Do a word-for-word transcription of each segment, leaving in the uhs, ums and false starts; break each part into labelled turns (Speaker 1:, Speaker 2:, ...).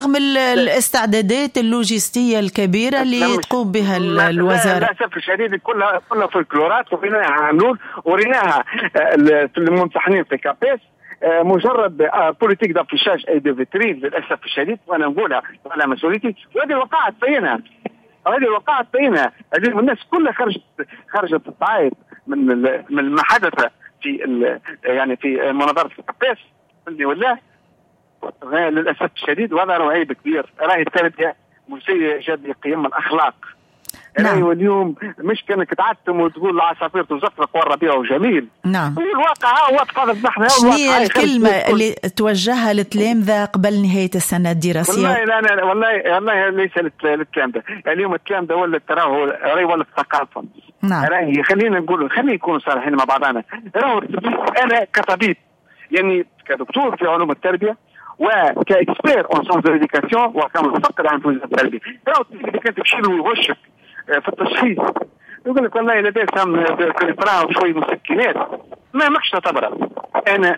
Speaker 1: رغم الاستعدادات اللوجستية الكبيرة اللي تقوم بها الوزارة.
Speaker 2: للأسف الشديد كلها كلها فولكلورات، وريناها عملول وريناها في الممتحنين في كابيس مجرد بوليتيك دافيشاج اي دو فيترين للأسف الشديد، وأنا نقولها على مسؤوليتي. وهذه وقعت فينا هذه وقعت فينا هذه الناس كلها خرجت خرجت تعيط من من ما حدث في يعني في مناظرة كابيس اللي ولا للأسف الشديد. وهذا رهيب كبير. راهي التربية مسيء جد قيم الأخلاق.
Speaker 1: نعم.
Speaker 2: واليوم مش كانك تعتم وتقول العصافير تزفرق والربيع وجميل.
Speaker 1: نعم.
Speaker 2: الواقع هو تقاضت نحن.
Speaker 1: شنو هي الكلمة اللي توجهها للتلامذة قبل نهاية السنة الدراسية؟
Speaker 2: والله لا لا والله والله ليس للتلامذة. اليوم التلامذة ولا تراه راهي ولا ثقافة.
Speaker 1: نعم.
Speaker 2: راهي خلينا نقول خلينا نكون صريحين مع بعضنا. راهو أنا كطبيب يعني كدكتور في علوم التربية وكاكسبير اون سونس دو ليديكاسيون وكمفكر عن فوز التربية. راهو اللي كانت تمشي له ويغشك في التشخيص يقول لك والله لديه سام كليبرا شوي مسكنات ما ماكش تعتبرها. انا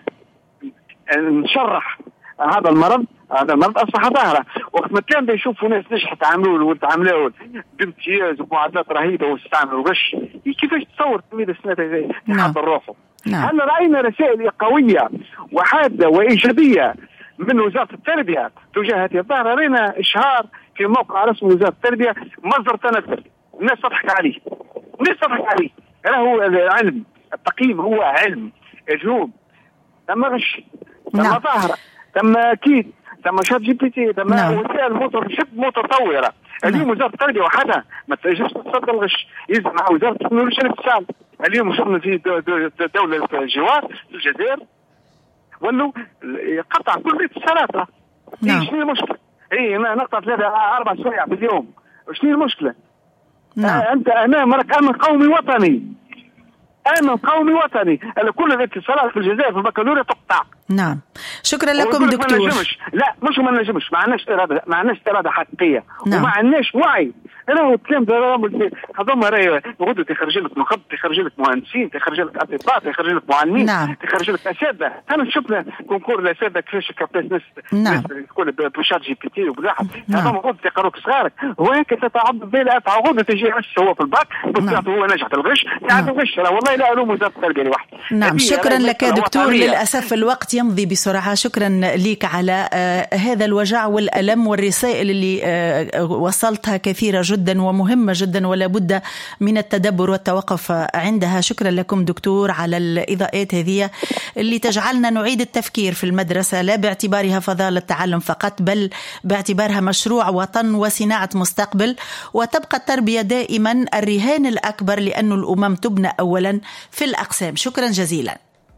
Speaker 2: نشرح هذا المرض هذا المرض اصبح ظاهره. وقت ما كان بيشوفوا ناس نجحت تعاملوا وتعاملوا بامتياز ومعادلات رهيبه واستعملوا غش كيفاش تصور تلميذ السنه يحضر روحه. هل راينا رسائل قويه وحاده وايجابيه من وزاره التربيه تجاه هذه الظاهره؟ رأينا اشهار في موقع رسمي وزاره التربيه مصدر تنكر. الناس تضحك عليه الناس تضحك عليه. هو العلم التقييم هو علم علوم. تم غش تم ظاهره تم اكيد تم شات جي بي تي تم وسائل متطوره. اليوم وزاره التربيه وحدها ما تقدرش تصدر الغش. يلزم مع وزاره التكنولوجيا الاتصال. اليوم شفنا في دوله الجوار في الجزائر ولو يقطع كل الاتصالات.
Speaker 1: نعم.
Speaker 2: شنو المشكله؟ اي نقطع ثلاثة أربع سوايع في اليوم. شنو المشكله؟
Speaker 1: نعم.
Speaker 2: آه انت امامك امن قومي وطني امن قومي وطني. كل الاتصالات في الجزائر في البكالوريا تقطع.
Speaker 1: نعم. شكرا لكم دكتور.
Speaker 2: ما نجمش. لا مش ما نجمش ما عندناش اراده ما عندناش اراده حقيقيه. نعم. وما عندناش وعي. راهو الكلام هذوما راهي غدو تخرج لك مخب تخرج لك مهندسين تخرج لك اطباء تخرج لك معلمين.
Speaker 1: نعم.
Speaker 2: تخرج لك اساتذه. انا شفنا كونكور الاساتذه كيفاش كاباس ناس
Speaker 1: نعم.
Speaker 2: تكون بشات جي بي تي وبلاحظ هذوما غدو تقروك صغارك وهيك تتعب بلا تعوض تجي غش هو في الباك وطلعت هو نجح الغش يعني الغش والله لا علوم وزاره التربيه لوحده.
Speaker 1: نعم. شكرا لك دكتور. للاسف الوقت يمضي بسرعه. شكرا لك على آه هذا الوجع والالم والرسائل اللي آه وصلتها كثيره جدا ومهمه جدا ولا بد من التدبر والتوقف عندها. شكرا لكم دكتور على الإضاءات هذه اللي تجعلنا نعيد التفكير في المدرسة لا باعتبارها فضاء التعلم فقط بل باعتبارها مشروع وطن وصناعة مستقبل. وتبقى التربية دائما الرهان الأكبر لأن الأمم تبنى أولا في الأقسام. شكرا جزيلا.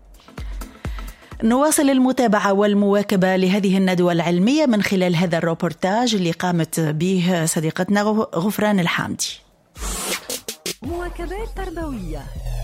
Speaker 1: نواصل المتابعة والمواكبة لهذه الندوة العلمية من خلال هذا الروبورتاج اللي قامت به صديقتنا غفران الحامدي.
Speaker 3: مواكبات تربوية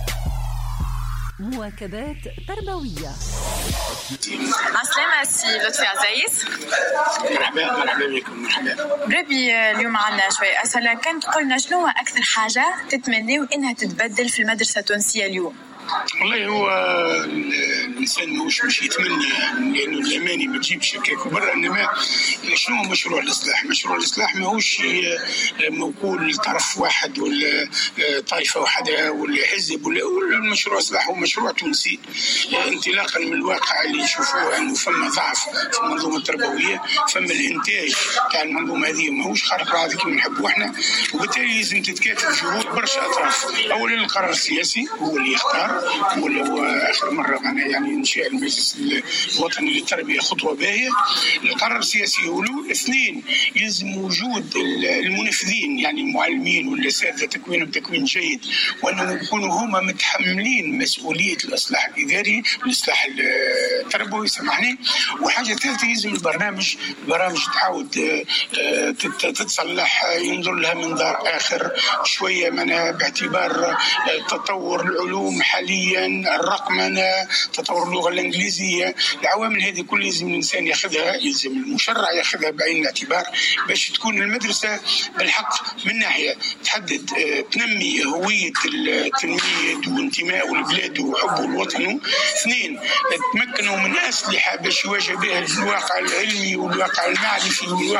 Speaker 3: مواكبات تربوية.
Speaker 4: عسلامة سي لطفي عزيز.
Speaker 5: مرحبا مرحبا بكم. مرحبا.
Speaker 4: بربي اليوم عنا شوي أسئلة. كان تقولنا شنو هو أكثر حاجة تتمنوا إنها تتبدل في المدرسة التونسية اليوم؟
Speaker 5: والله هو الإنسان ماهوش مش يتمنى لأنه الأماني ما تجيبش هكاك برا. إنما شنو هو مشروع الإصلاح؟ مشروع الإصلاح ماهوش موكول طرف واحد ولا طائفة واحدة ولا حزب ولا المشروع الإصلاح هو مشروع تونسي انطلاقا من الواقع اللي نشوفوه أنه فما ضعف في المنظومة التربوية. فما الإنتاج تاع المنظومة هذه ماهوش خارق عادي كما نحبوا إحنا. وبالتالي لازم تتكاتف جهود برشا أطراف. أولا القرار السياسي هو اللي يختار ولا هو آخر مرة معنا يعني إنشاء المجلس الوطني للتربية خطوة باهية. القرار السياسي هو له. اثنين يلزم وجود المنفذين يعني المعلمين والأساتذة تكوينهم تكوين جيد وأنهم يكونوا هما متحملين مسؤولية الإصلاح الإداري والإصلاح التربوي سامحني. وحاجة ثالثة يلزم البرنامج برامج تعاود تتصلح ينظر لها منظار آخر شوية من باعتبار تطور العلوم حاليا الرقمنة تطور نتصور اللغة الإنجليزية. العوامل هذه كل لازم الإنسان ياخذها، يلزم المشرع ياخذها بعين الاعتبار باش تكون المدرسة بالحق من ناحية تحدد تنمي هوية التلميذ وانتمائه لبلاده وحبه لوطنه. اثنين، تمكنوا من أسلحة باش يواجه بها الواقع العلمي والواقع المعرفي والواقع